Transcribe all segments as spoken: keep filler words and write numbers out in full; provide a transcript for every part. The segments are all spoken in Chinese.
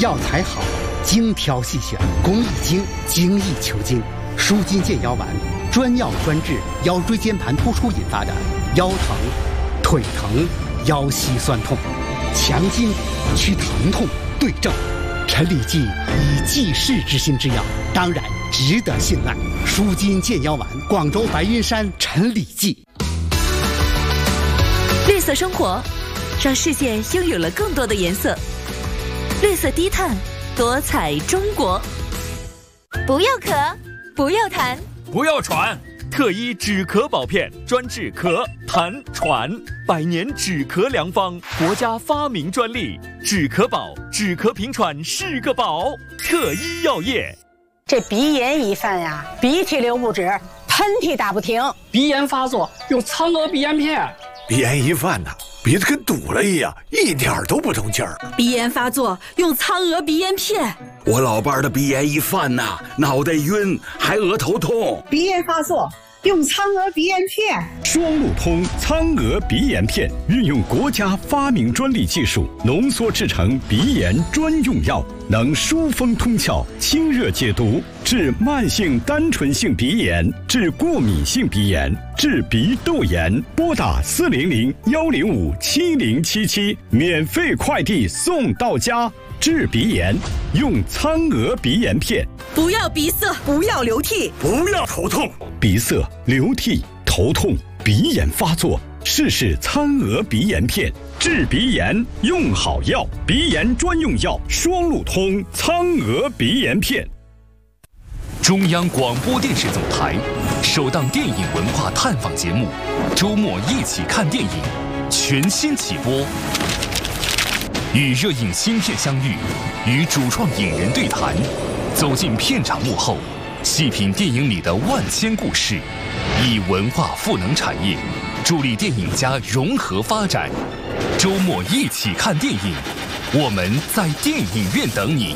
药材好，精挑细选，工艺精，精益求精。舒筋健腰丸，专药专治腰椎间盘突出引发的腰疼、腿疼、腰膝酸痛，强筋祛疼痛，对症。陈李济以济世之心之药，当然值得信赖。舒筋健腰丸，广州白云山陈李济。 绿色生活，让世界拥有了更多的颜色。绿色低碳，多彩中国。 不要咳，不要痰， 不要喘。特一止咳宝片，专治咳、痰、喘，百年止咳良方，国家发明专利。止咳宝，止咳平喘是个宝。特一药业。 这鼻炎一犯呀，鼻涕流不止，喷嚏打不停。 鼻炎发作，用苍娥鼻炎片。 鼻炎一犯呐，鼻子跟堵了一样，一点都不通气儿。 鼻炎发作，用苍娥鼻炎片。 我老伴儿的鼻炎一犯呐，脑袋晕，还额头痛。 鼻炎发作，用苍娥鼻炎片。 双路通苍娥鼻炎片，运用国家发明专利技术，浓缩制成鼻炎专用药，能疏风通窍、清热解毒，治慢性单纯性鼻炎，治过敏性鼻炎，治鼻窦炎。拨打四零零幺零五七零七七，免费快递送到家。治鼻炎，用苍娥鼻炎片。 不要鼻塞，不要流涕， 不要头痛。 鼻塞、流涕、头痛、鼻炎发作，试试苍娥鼻炎片，治鼻炎用好药。鼻炎专用药，双路通苍娥鼻炎片。 中央广播电视总台首档电影文化探访节目，周末一起看电影，全新起播。与热映新片相遇，与主创影人对谈，走进片场幕后，细品电影里的万千故事，以文化赋能产业，助力电影家融合发展。周末一起看电影，我们在电影院等你。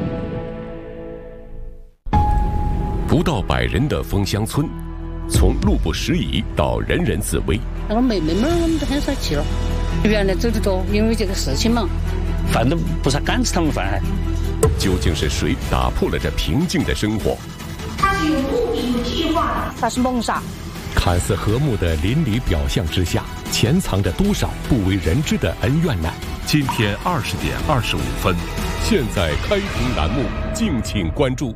不到百人的枫香村，从路不拾遗到人人自危。 那个妹妹们我们都很少去了，原来走得多，因为这个事情嘛， 饭都不是敢吃他们饭。 究竟是谁打破了这平静的生活？ 它是有目的、有计划。 它是谋杀。 看似和睦的邻里表象之下，潜藏着多少不为人知的恩怨呢？今天二十点二十五分，现在开庭栏目，敬请关注。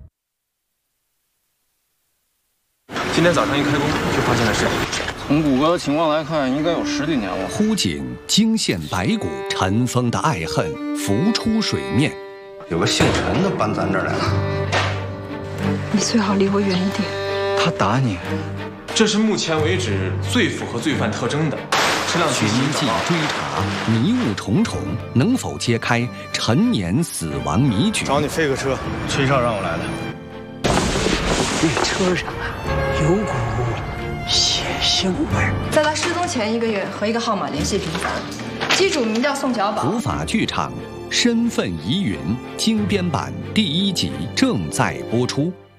今天早上一开工就发现了尸体。 从谷歌的情况来看，应该有十几年了。 枯井惊现白骨，尘封的爱恨浮出水面。 有个姓陈的搬咱这儿来了。 你最好离我远一点。 他打你， 这是目前为止最符合罪犯特征的。 寻迹追查，迷雾重重，能否揭开陈年死亡谜局？ 找你飞个车，崔少让我来的。 那车上啊，有股血腥味。 在他失踪前一个月，和一个号码联系频繁，机主名叫宋小宝。 普法剧场，身份疑云精编版第一集正在播出。